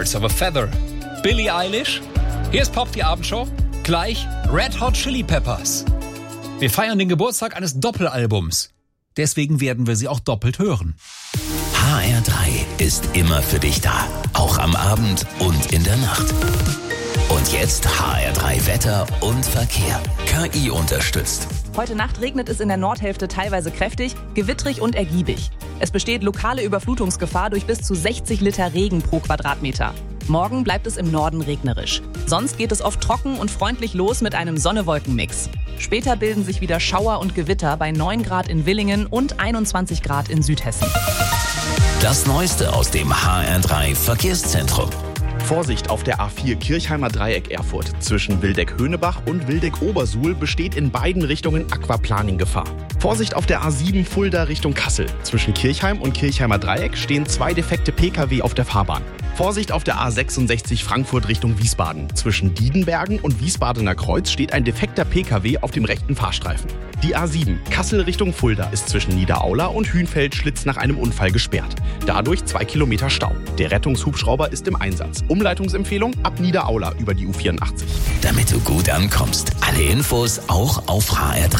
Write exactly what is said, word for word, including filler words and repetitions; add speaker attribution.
Speaker 1: Birds of a Feather. Billie Eilish. Hier ist Pop, die Abendshow. Gleich Red Hot Chili Peppers. Wir feiern den Geburtstag eines Doppelalbums. Deswegen werden wir sie auch doppelt hören.
Speaker 2: H R drei ist immer für dich da. Auch am Abend und in der Nacht. Und jetzt H R drei Wetter und Verkehr. K I unterstützt.
Speaker 3: Heute Nacht regnet es in der Nordhälfte teilweise kräftig, gewittrig und ergiebig. Es besteht lokale Überflutungsgefahr durch bis zu sechzig Liter Regen pro Quadratmeter. Morgen bleibt es im Norden regnerisch. Sonst geht es oft trocken und freundlich los mit einem Sonne-Wolken-Mix. Später bilden sich wieder Schauer und Gewitter bei neun Grad in Villingen und einundzwanzig Grad in Südhessen.
Speaker 2: Das Neueste aus dem H R drei Verkehrszentrum.
Speaker 4: Vorsicht auf der A vier Kirchheimer Dreieck Erfurt. Zwischen Wildeck-Höhnebach und Wildeck-Obersuhl besteht in beiden Richtungen Aquaplaning-Gefahr. Vorsicht auf der A sieben Fulda Richtung Kassel. Zwischen Kirchheim und Kirchheimer Dreieck stehen zwei defekte P K W auf der Fahrbahn. Vorsicht auf der A sechsundsechzig Frankfurt Richtung Wiesbaden. Zwischen Diedenbergen und Wiesbadener Kreuz steht ein defekter P K W auf dem rechten Fahrstreifen. Die A sieben Kassel Richtung Fulda ist zwischen Niederaula und Hühnfeldschlitz nach einem Unfall gesperrt. Dadurch zwei Kilometer Stau. Der Rettungshubschrauber ist im Einsatz. Umleitungsempfehlung ab Niederaula über die U vierundachtzig.
Speaker 2: Damit du gut ankommst. Alle Infos auch auf H R drei.